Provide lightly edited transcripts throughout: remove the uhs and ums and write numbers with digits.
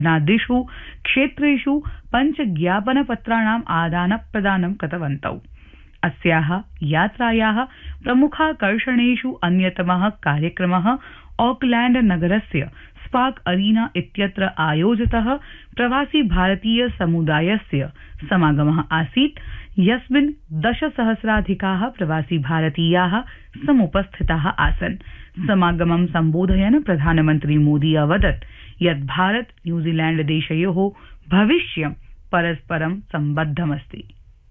नादिषु क्षेत्रेषु पञ्चज्ञापनपत्राणाम् आदानप्रदानं कृतवन्तौ। अस्याः यात्रायाः प्रमुखाकर्षणेषु अन्यतमः कार्यक्रमः ऑकलैंड नगरस्य स्पार्क अरीना इत्यत्र आयोजितः प्रवासी भारतीय समुदायस्य समागमः आसीत्, यस्मिन् 10,000-अधिकाः प्रवासी भारतीयाः समुपस्थिताः आसन्। समागमं सम्बोधयन् प्रधानमन्त्री मोदी अवदत् यत् भारत न्यूजीलैंड देशयोः भविष्यं परस्परं सम्बद्धमस्ति।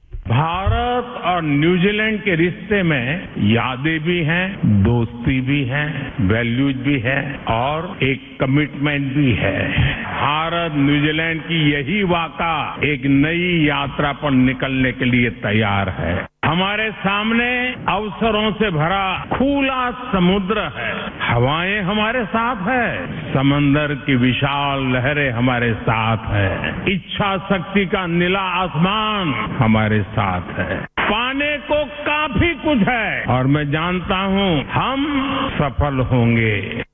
भारत और न्यूजीलैंड के रिश्ते में यादें भी हैं, दोस्ती भी है, वैल्यूज भी है और एक कमिटमेंट भी है। भारत न्यूजीलैंड की यही वाक़ा एक नई यात्रा पर निकलने के लिए तैयार है। हमारे सामने अवसरों से भरा खुला समुद्र है, हवाएं हमारे साथ है, समंदर की विशाल लहरें हमारे साथ है, इच्छा शक्ति का नीला आसमान हमारे साथ है। पाने को काफी कुछ है और मैं जानता हूं हम सफल होंगे।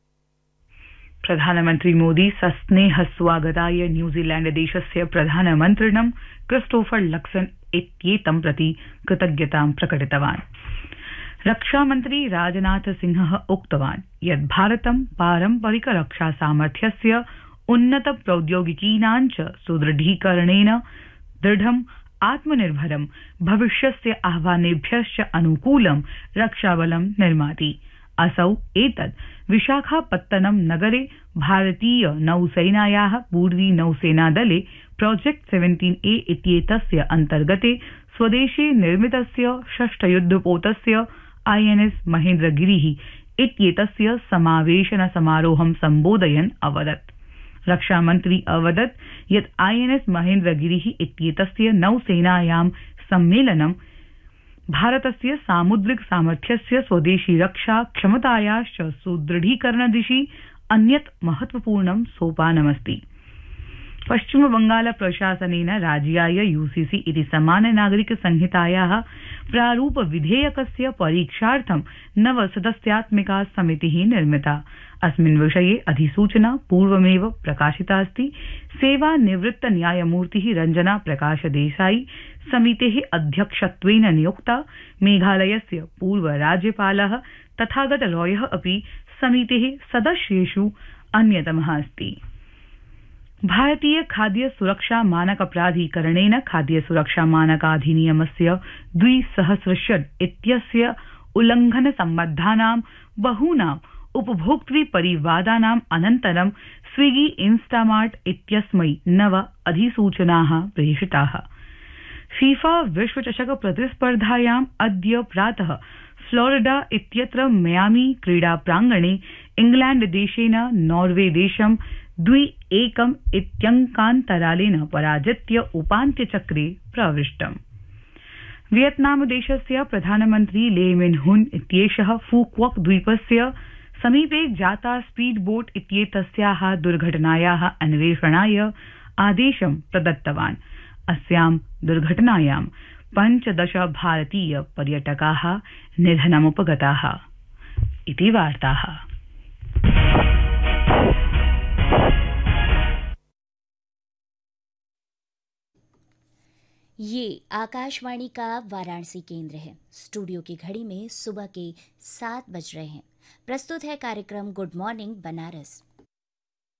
प्रधानमन्त्री मोदी सस्नेह स्वागताय न्यूजीलैंड देशस्य प्रधानमन्त्रिणं क्रिस्टोफर लक्सन इत्येतं प्रति कृतज्ञतां प्रकटितवान्। रक्षामन्त्री राजनाथ सिंहः उक्तवान् यत् भारतं पारम्परिक रक्षा सामर्थ्यस्य उन्नत प्रौद्योगिकीनां च सुदृढीकरणेन दृढम् आत्मनिर्भरं भविष्यस्य आह्वानेभ्यश्च अनुकूलं रक्षाबलं निर्माति। असौ एतत् विशाखापत्तनम नगरे भारतीय नौसेनायाः पूर्वी नौसेनादले प्रोजेक्ट 17A इत्येतस्य अन्तर्गते स्वदेशे निर्मितस्य षष्ठयुद्धपोतस्य INS महेन्द्रगिरिः इत्येतस्य समावेशन समारोहं सम्बोधयन् अवदत्। रक्षामन्त्री अवदत् यत् INS महेन्द्रगिरिः इत्येतस्य नौसेनायां सम्मेलनं भारतस्य सामुद्रिक सामर्थ्यस्य स्वदेशी रक्षा क्षमतायाश्च सुदृढीकरणदिशि अन्यत् महत्वपूर्णं सोपानमस्ति। पश्चिमबंगाल प्रशासनेन राज्याय UCC इति समान नागरिक संहितायाः प्रारूप विधेयकस्य परीक्षार्थं 9 सदस्यात्मिका समितिः निर्मिता। अस्मिन् विषये अधिसूचना पूर्वमेव प्रकाशिता अस्ति। सेवानिवृत्त न्यायमूर्तिः रंजना प्रकाश देसाई समितेः अध्यक्षत्वेन नियुक्ता। मेघालयस्य पूर्व राज्यपालः तथागत रॉयः अपि समितेः सदस्येषु अन्यतमः अस्ति। भारतीय खाद्य सुरक्षा मानक प्राधिकरणेन खाद्य सुरक्षा मानकाधिनियमस्य 2000 इत्यस्य उल्लंघन सम्बद्धानां बहूनां उपभोक्तृ परिवादानाम् अनन्तरं स्विगी इंस्टामार्ट इत्यस्मै 9 अधिसूचनाः प्रेषिताः। फीफा विश्वचषक प्रतिस्पर्धायाम् अद्य प्रातः फ्लोरिडा इत्यत्र मियामी क्रीडा प्रांगणे इंग्लैंड देशेन नॉर्वे देशं 2-1 इत्यंकान्तरालेन पराजित्य उपान्त्यचक्रे प्रविष्टम्। वियतनाम देशस्य प्रधानमन्त्री ले मिन हुन इत्येषः फूक्वक द्वीपस्य समीपे जाता स्पीड बोट इत्येतस्याः दुर्घटनायाः अन्वेषणाय आदेशं प्रदत्तवान्। अस्यां दुर्घटनायां 15 भारतीय पर्यटकाः निधनमुपगताः इति वार्ताः। ये आकाशवाणी का वाराणसी केंद्र है। स्टूडियो की घड़ी में सुबह के 7 बज रहे हैं। प्रस्तुत है कार्यक्रम गुड मॉर्निंग बनारस।